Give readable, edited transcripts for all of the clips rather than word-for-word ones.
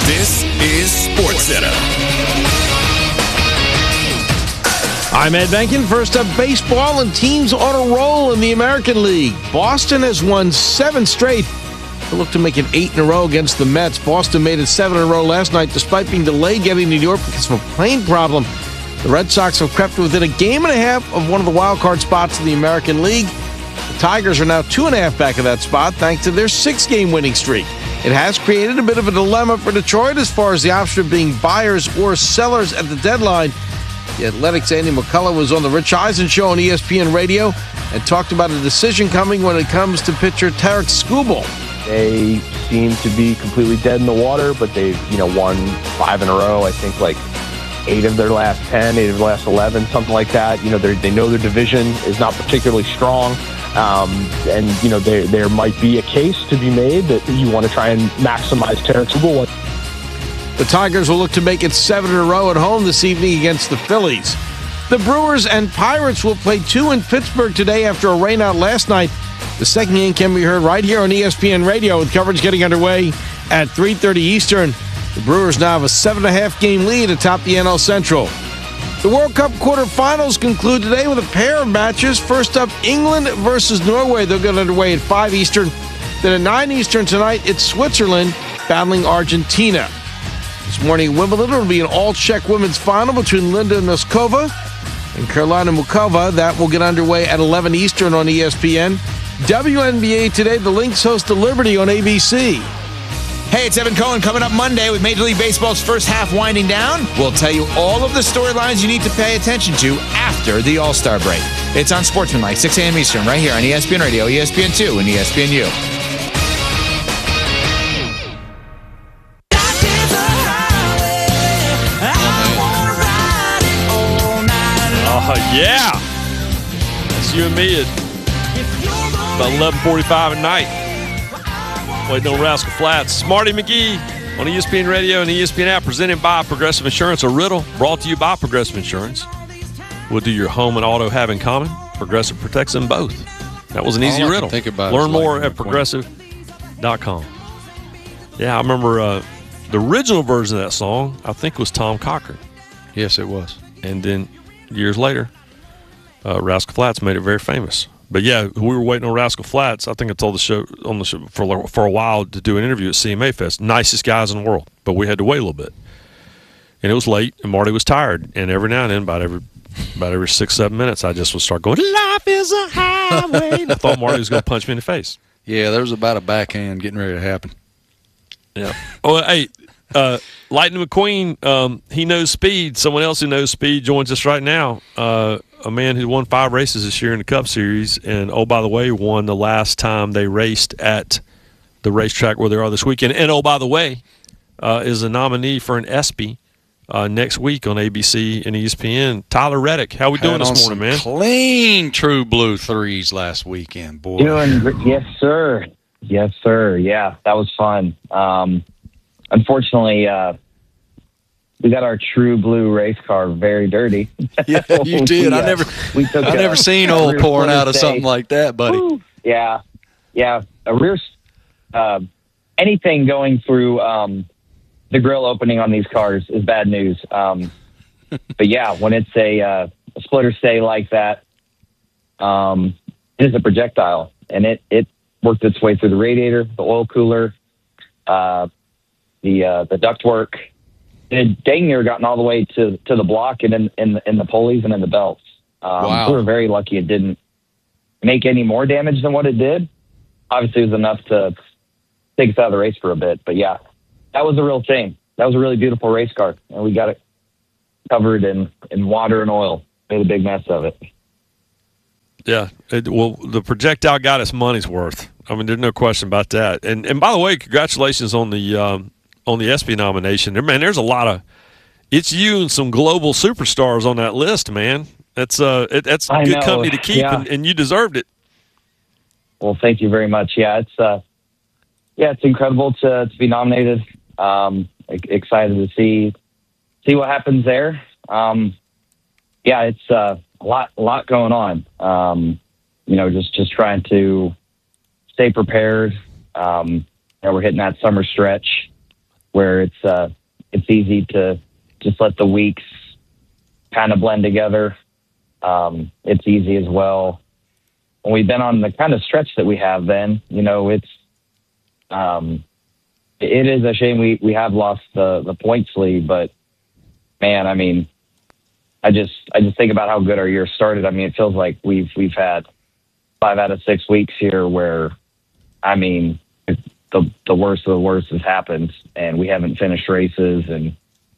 This is SportsCenter. I'm Ed Benkin. First up, baseball, and teams on a roll in the American League. Boston has won 7 straight. They look to make it 8 in a row against the Mets. Boston made it 7 in a row last night, despite being delayed getting to New York because of a plane problem. The Red Sox have crept within a game and a half of one of the wild card spots in the American League. The Tigers are now 2.5 back of that spot, thanks to their 6-game winning streak. It has created a bit of a dilemma for Detroit as far as the option of being buyers or sellers at the deadline. The Athletics' Andy McCullough was on the Rich Eisen show on ESPN Radio and talked about a decision coming when it comes to pitcher Tarik Skubal. They seem to be completely dead in the water, but they've won 5 in a row. I think like 8 of their last 10, 8 of their last 11, something like that. They know their division is not particularly strong, and there might be a case to be made that you want to try and maximize Tarik Skubal. The Tigers will look to make it 7 in a row at home this evening against the Phillies. The Brewers and Pirates will play 2 in Pittsburgh today after a rainout last night. The second game can be heard right here on ESPN Radio, with coverage getting underway at 3:30 Eastern. The Brewers now have a 7.5 game lead atop the NL Central. The World Cup quarterfinals conclude today with a pair of matches. First up, England versus Norway. They'll get underway at 5 Eastern. Then at 9 Eastern tonight, it's Switzerland battling Argentina. This morning at Wimbledon, will be an all-Czech women's final between Linda Noskova and Karolina Muchova. That will get underway at 11 Eastern on ESPN. WNBA today, the Lynx host the Liberty on ABC. Hey, it's Evan Cohen. Coming up Monday with Major League Baseball's first half winding down, we'll tell you all of the storylines you need to pay attention to after the All-Star break. It's on Sportsmanlike, 6 a.m. Eastern, right here on ESPN Radio, ESPN2, and ESPNU. Yeah, that's you and me at about 11:45 at night. Waiting on Rascal Flatts. Marty McGee on ESPN Radio and the ESPN app, presented by Progressive Insurance. A riddle brought to you by Progressive Insurance. What do your home and auto have in common? Progressive protects them both. That was an easy riddle. Learn more at progressive.com. Yeah, I remember the original version of that song, I think, was Tom Cochran. Yes, it was. And then years later, Rascal Flatts made it very famous. But yeah, we were waiting on Rascal Flatts. I think I told the show for a while to do an interview at CMA Fest. Nicest guys in the world, but we had to wait a little bit, and it was late, and Marty was tired. And every now and then, about every 6-7 minutes, I just would start going, "Life is a highway." And I thought Marty was going to punch me in the face. Yeah, there was about a backhand getting ready to happen. Yeah. Oh, hey. Lightning McQueen, he knows speed. Someone else who knows speed joins us right now. A man who won 5 races this year in the Cup Series, and oh, by the way, won the last time they raced at the racetrack where they are this weekend. And oh, by the way, is a nominee for an ESPY next week on ABC and ESPN. Tyler Reddick, how we doing this morning, man? Clean True Blue threes last weekend, boy. Yes, sir. Yes, sir. Yeah, that was fun. Unfortunately, we got our True Blue race car very dirty. Yeah, you did. I never seen oil pouring out of something like that, buddy. Woo. Yeah. A rear, anything going through the grill opening on these cars is bad news. But yeah, when it's a splitter stay like that, it is a projectile, and it worked its way through the radiator, the oil cooler, the ductwork. It had dang near gotten all the way to the block and in the pulleys and in the belts. Wow. We were very lucky it didn't make any more damage than what it did. Obviously, it was enough to take us out of the race for a bit. But yeah, that was a real shame. That was a really beautiful race car, and we got it covered in water and oil. Made a big mess of it. Yeah, well, the projectile got its money's worth. I mean, there's no question about that. And by the way, congratulations on the ESPY nomination. Man, there's a lot of – it's you and some global superstars on that list, man. That's good company to keep, yeah. and you deserved it. Well, thank you very much. Yeah, it's incredible to be nominated. Excited to see what happens there. Yeah, it's a lot going on. Just trying to stay prepared. We're hitting that summer stretch. where it's easy to just let the weeks kind of blend together. It's easy as well when we've been on the kind of stretch that we have. Then it is a shame we have lost the points lead, but man, I mean, I just think about how good our year started. I mean, it feels like we've had 5 out of 6 weeks here where, I mean, the worst of the worst has happened, and we haven't finished races, and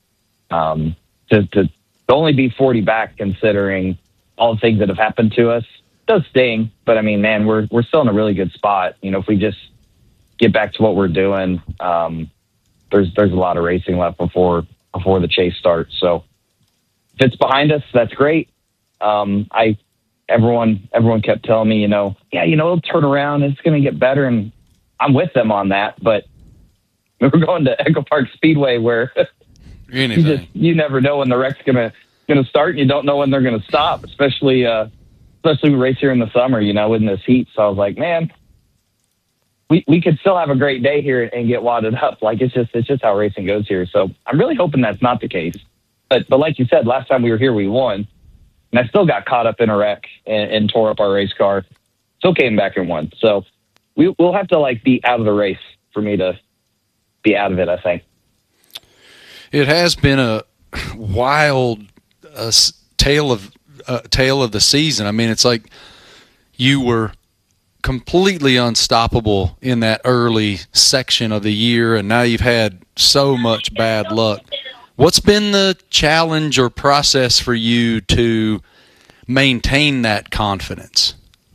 to only be 40 back, considering all the things that have happened to us, does sting. But I mean, man, we're still in a really good spot. If we just get back to what we're doing, there's a lot of racing left before the chase starts. So if it's behind us, that's great. Everyone kept telling me, it'll turn around, it's going to get better, and I'm with them on that. But we're going to Echo Park Speedway, where you never know when the wreck's going to start, and you don't know when they're going to stop. Especially we race here in the summer, in this heat. So I was like, man, we could still have a great day here and get wadded up. Like it's just how racing goes here. So I'm really hoping that's not the case. But like you said, last time we were here, we won. And I still got caught up in a wreck and tore up our race car. Still came back and won. So we'll have to be out of the race for me to be out of it, I think. It has been a wild tale of the season. I mean, it's like you were completely unstoppable in that early section of the year, and now you've had so much bad luck. What's been the challenge or process for you to maintain that confidence?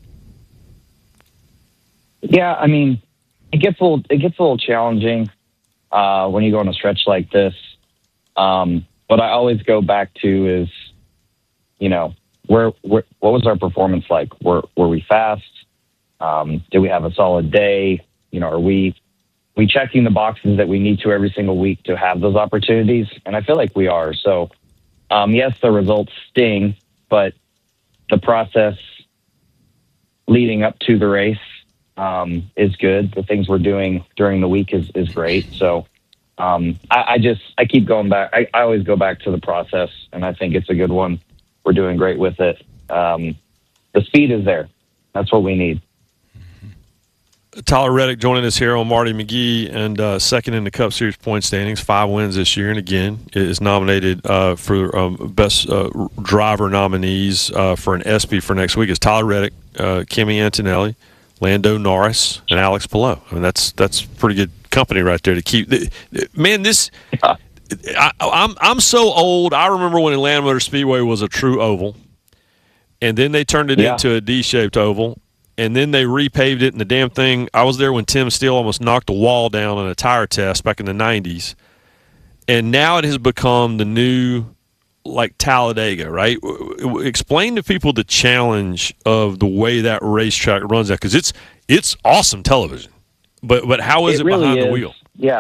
Yeah, I mean, it gets a little challenging when you go on a stretch like this. What I always go back to is, what was our performance like? Were we fast? Did we have a solid day? Are we checking the boxes that we need to every single week to have those opportunities? And I feel like we are. So, yes, the results sting, but the process leading up to the race is good. The things we're doing during the week is great. So I keep going back. I always go back to the process, and I think it's a good one. We're doing great with it. The speed is there. That's what we need. Tyler Reddick joining us here on Marty McGee, and second in the Cup Series point standings, 5 wins this year, and again is nominated for best driver nominees for an ESPY for next week. Is Tyler Reddick, Kimi Antonelli, Lando Norris, and Alex Palou. I mean, that's pretty good company right there to keep. Man, this I'm so old. I remember when Atlanta Motor Speedway was a true oval, and then they turned it into a D-shaped oval. And then they repaved it, and the damn thing, I was there when Tim Steele almost knocked a wall down on a tire test back in the 90s. And now it has become the new, Talladega, right? Explain to people the challenge of the way that racetrack runs that, because it's awesome television. But how is it really behind the wheel? Yeah.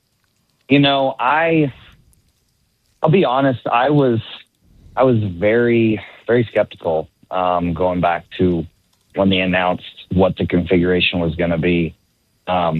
I'll be honest, I was very, very skeptical going back to when they announced what the configuration was going to be. Let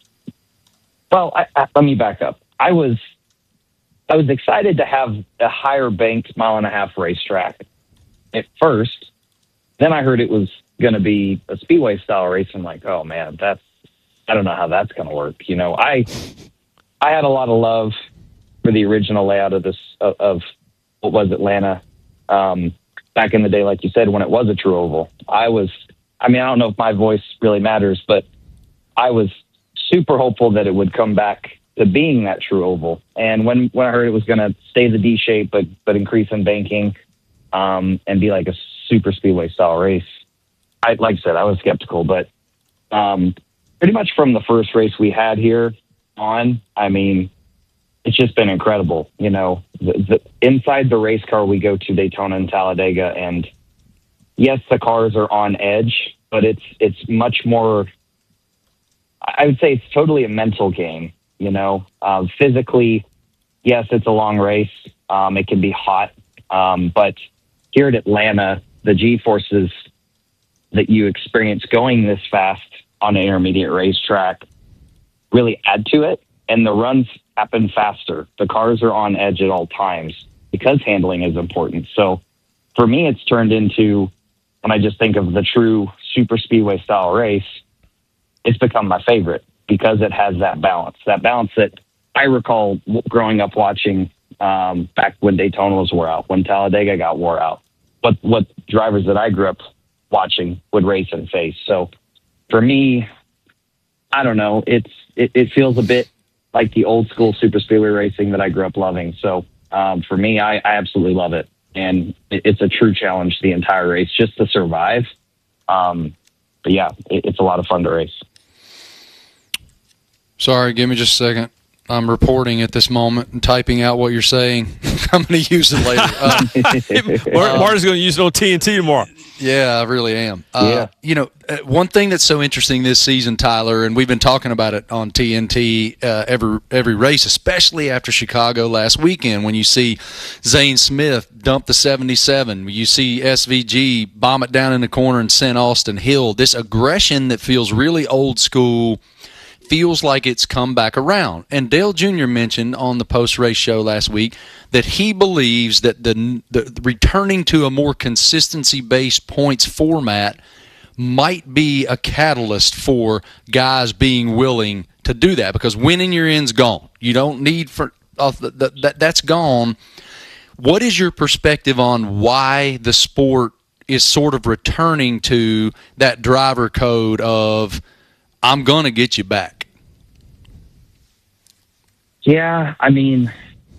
me back up. I was excited to have a higher banked 1.5-mile racetrack at first. Then I heard it was going to be a speedway style race. I'm like, oh man, I don't know how that's going to work. I had a lot of love for the original layout of what was Atlanta. Back in the day, like you said, when it was a true oval, I don't know if my voice really matters, but I was super hopeful that it would come back to being that true oval. And when I heard it was going to stay the D shape, but increase in banking, and be like a super speedway style race, like I said, I was skeptical, but pretty much from the first race we had here on, it's just been incredible. The inside the race car, we go to Daytona and Talladega, and yes, the cars are on edge, but it's much more, I would say it's totally a mental game, physically, yes, it's a long race. It can be hot. But here at Atlanta, the G-forces that you experience going this fast on an intermediate racetrack really add to it. And the runs, happen faster. The cars are on edge at all times because handling is important. So for me, it's turned into, when I just think of the true super speedway style race, it's become my favorite because it has that balance that I recall growing up watching back when Daytona was wore out, when Talladega got wore out, but what drivers that I grew up watching would race and face. So for me, I don't know, it feels a bit like the old school super speedway racing that I grew up loving. So for me, I absolutely love it. And it's a true challenge, the entire race, just to survive. But yeah, it's a lot of fun to race. Sorry, give me just a second. I'm reporting at this moment and typing out what you're saying. I'm going to use it later. Marty's going to use it on TNT tomorrow. Yeah, I really am. Yeah. One thing that's so interesting this season, Tyler, and we've been talking about it on TNT every race, especially after Chicago last weekend, when you see Zane Smith dump the 77, you see SVG bomb it down in the corner and send Austin Hill. This aggression that feels really old school feels like it's come back around. And Dale Jr. mentioned on the post-race show last week that he believes that the returning to a more consistency-based points format might be a catalyst for guys being willing to do that, because winning your end's gone. You don't need that's gone. What is your perspective on why the sport is sort of returning to that driver code of, I'm going to get you back? Yeah, I mean,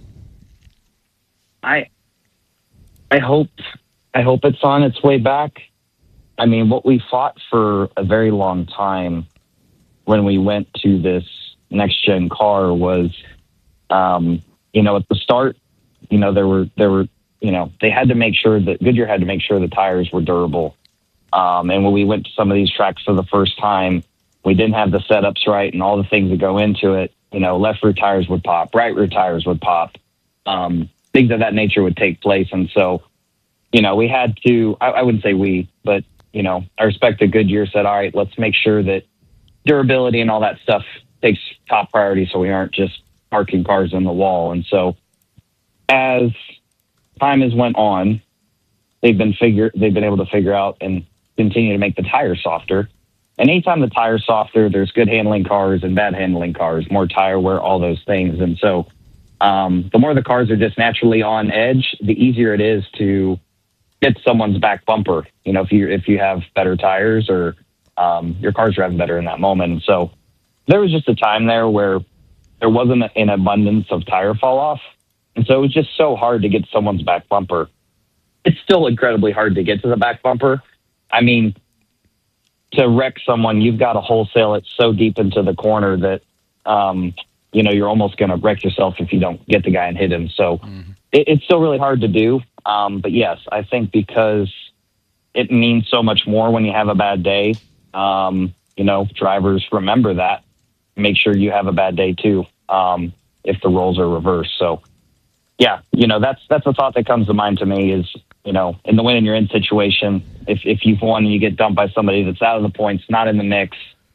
I hope it's on its way back. I mean, what we fought for a very long time when we went to this next gen car was, at the start, there were, they had to make sure that Goodyear had to make sure the tires were durable. And when we went to some of these tracks for the first time, we didn't have the setups right and all the things that go into it. Left rear tires would pop, right rear tires would pop. Things of that nature would take place. And so, we had to, I wouldn't say we, but, I respect that Goodyear said, all right, let's make sure that durability and all that stuff takes top priority so we aren't just parking cars in the wall. And so as time has went on, they've been able to figure out and continue to make the tires softer. And anytime the tire's softer, there's good handling cars and bad handling cars, more tire wear, all those things. And so the more the cars are just naturally on edge, the easier it is to hit someone's back bumper. If you have better tires or your car's driving better in that moment. And so there was just a time there where there wasn't an abundance of tire fall off. And so it was just so hard to get someone's back bumper. It's still incredibly hard to get to the back bumper. I mean, to wreck someone, you've got to wholesale it so deep into the corner that, you're almost going to wreck yourself if you don't get the guy and hit him. So it's still really hard to do. But yes, I think because it means so much more when you have a bad day, drivers remember that. Make sure you have a bad day too, if the roles are reversed. So yeah, that's a thought that comes to mind to me is, in the win and you're in situation, if you've won and you get dumped by somebody that's out of the points, not in the mix,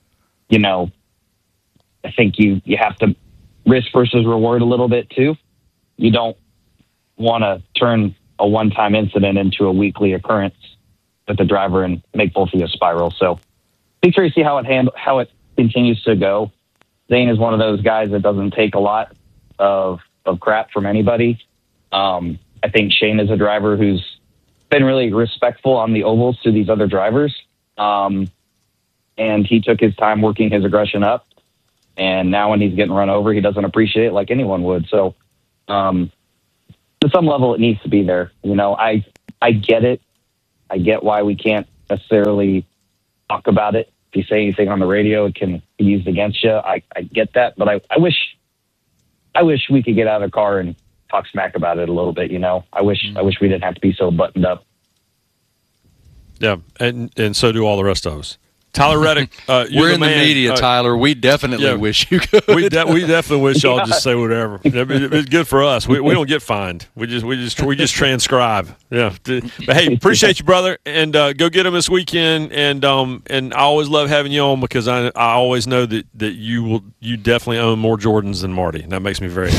I think you have to risk versus reward a little bit too. You don't want to turn a one-time incident into a weekly occurrence with the driver and make both of you spiral. So be curious to see how it continues to go. Zane is one of those guys that doesn't take a lot of crap from anybody. I think Shane is a driver who's been really respectful on the ovals to these other drivers. And he took his time working his aggression up. And now when he's getting run over, he doesn't appreciate it like anyone would. So to some level, it needs to be there. I get it. I get why we can't necessarily talk about it. If you say anything on the radio, it can be used against you. I get that. But I wish we could get out of the car and talk smack about it a little bit. I wish we didn't have to be so buttoned up. Yeah, and so do all the rest of us. Tyler Reddick, we're in the media, Tyler. We definitely wish you could. We definitely wish y'all just say whatever. It's good for us. We don't get fined. We just transcribe. Yeah. But hey, appreciate you, brother, and go get them this weekend. And I always love having you on because I always know that you definitely own more Jordans than Marty, and that makes me very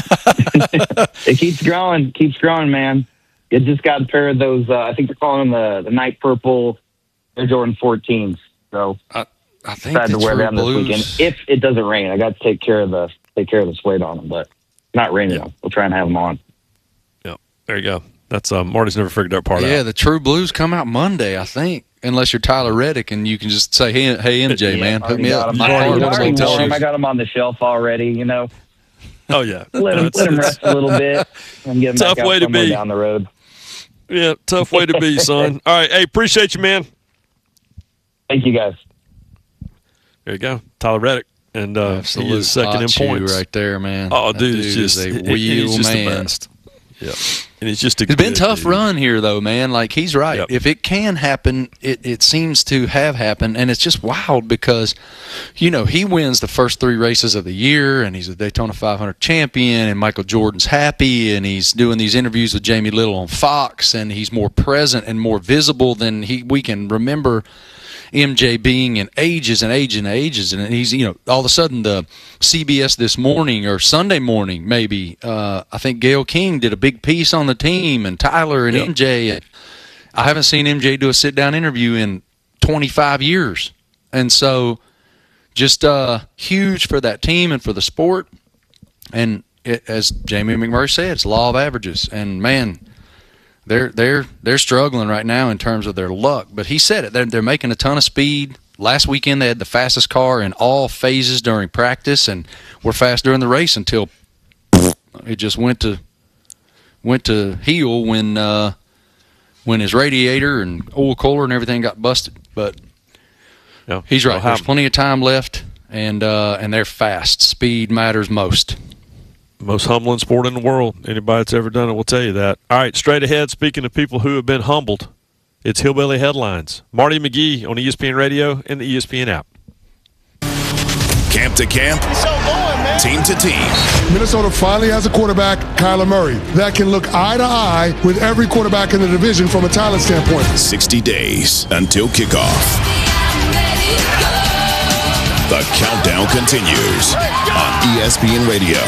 happy. It keeps growing, man. It just got a pair of those. I think they're calling them the Night Purple Air Jordan 14s. So I think decided to wear them this weekend. If it doesn't rain, I got to take care of the suede on them. But not raining though. We'll try and have them on. Yeah, there you go. That's Marty's never figured that part out. Yeah, the True Blues come out Monday, I think. Unless you're Tyler Reddick and you can just say, "Hey MJ, man, hook me up." I got them on the shelf already. You know. Oh yeah. Let them rest a little bit and get them tough back way out to be down the road. Yeah, tough way to be, son. All right, hey, appreciate you, man. Thank you, guys. There you go, Tyler Reddick, and he is second in points right there, man. Oh, dude, it's just a wheel man. The best. Yeah, and he's just it's been a tough run here, though, man. Like he's right. Yep. If it can happen, it seems to have happened, and it's just wild because, he wins the first 3 races of the year, and he's a Daytona 500 champion, and Michael Jordan's happy, and he's doing these interviews with Jamie Little on Fox, and he's more present and more visible than we can remember MJ being in ages and ages and ages, and he's all of a sudden the CBS this morning or Sunday morning maybe I think Gayle King did a big piece on the team and Tyler and MJ. And I haven't seen MJ do a sit down interview in 25 years, and so just huge for that team and for the sport. And as Jamie McMurray said, it's law of averages, and man. They're struggling right now in terms of their luck, but he said it. They're making a ton of speed. Last weekend they had the fastest car in all phases during practice, and were fast during the race until it just went to heel when his radiator and oil cooler and everything got busted. But he's right. There's plenty of time left, and they're fast. Speed matters most. Most humbling sport in the world. Anybody that's ever done it will tell you that. All right, straight ahead, speaking of people who have been humbled, it's Hillbilly Headlines. Marty McGee on ESPN Radio and the ESPN app. Camp to camp, team to team. Minnesota finally has a quarterback, Kyler Murray, that can look eye to eye with every quarterback in the division from a talent standpoint. 60 days until kickoff. The countdown continues on ESPN Radio.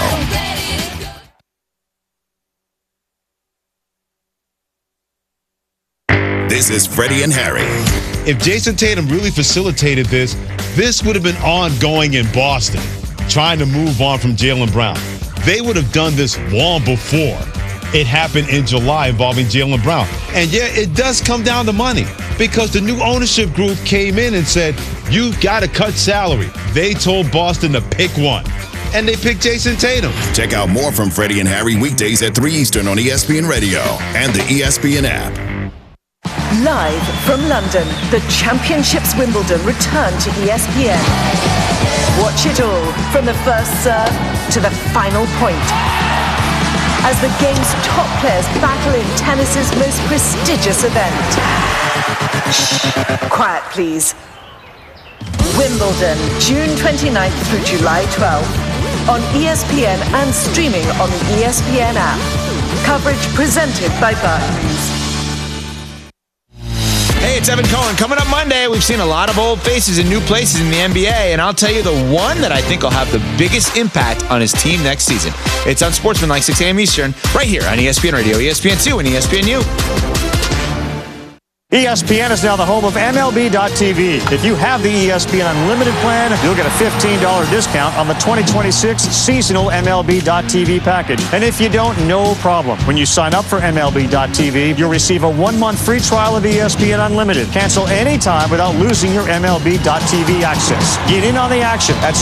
This is Freddie and Harry. If Jason Tatum really facilitated this would have been ongoing in Boston, trying to move on from Jaylen Brown. They would have done this long before it happened in July involving Jaylen Brown. And yeah, it does come down to money because the new ownership group came in and said, you got to cut salary. They told Boston to pick one. And they picked Jason Tatum. Check out more from Freddie and Harry weekdays at 3 Eastern on ESPN Radio and the ESPN app. Live from London, the Championships Wimbledon return to ESPN. Watch it all from the first serve to the final point. As the game's top players battle in tennis's most prestigious event. Shh, quiet please. Wimbledon, June 29th through July 12th. On ESPN and streaming on the ESPN app. Coverage presented by Barclays. Hey, it's Evan Cohen. Coming up Monday, we've seen a lot of old faces in new places in the NBA, and I'll tell you the one that I think will have the biggest impact on his team next season. It's on Sportsmanlike, 6 a.m. Eastern, right here on ESPN Radio, ESPN2, and ESPNU. ESPN is now the home of MLB.tv. If you have the ESPN Unlimited plan, you'll get a $15 discount on the 2026 seasonal MLB.tv package. And if you don't, no problem. When you sign up for MLB.tv, you'll receive a 1-month free trial of ESPN Unlimited. Cancel anytime without losing your MLB.tv access. Get in on the action at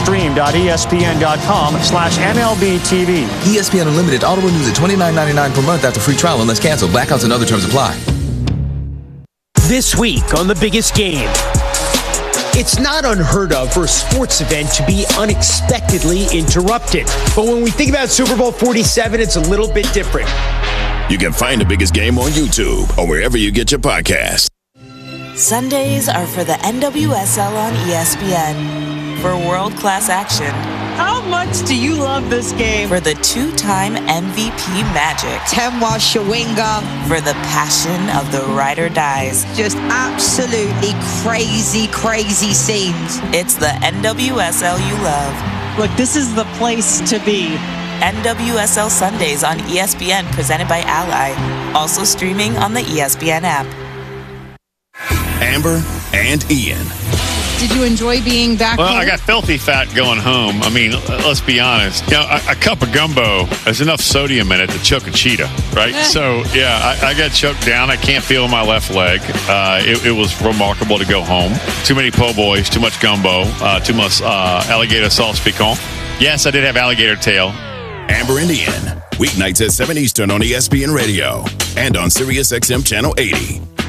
stream.espn.com/MLBTV. ESPN Unlimited auto renews at $29.99 per month after free trial unless canceled. Blackouts and other terms apply. This week on The Biggest Game. It's not unheard of for a sports event to be unexpectedly interrupted. But when we think about Super Bowl 47, it's a little bit different. You can find The Biggest Game on YouTube or wherever you get your podcasts. Sundays are for the NWSL on ESPN. For world-class action. How much do you love this game? For the two-time MVP magic. Temwa Shawinga. For the passion of the ride or dies. Just absolutely crazy, crazy scenes. It's the NWSL you love. Look, this is the place to be. NWSL Sundays on ESPN, presented by Ally. Also streaming on the ESPN app. Amber and Ian. Did you enjoy being back Well, home? I got filthy fat going home. I mean, let's be honest. You know, a cup of gumbo, there's enough sodium in it to choke a cheetah, right? So, yeah, I got choked down. I can't feel my left leg. It was remarkable to go home. Too many po' boys, too much gumbo, too much alligator sauce piquant. Yes, I did have alligator tail. Amber and Ian. Weeknights at 7 Eastern on ESPN Radio and on Sirius XM Channel 80.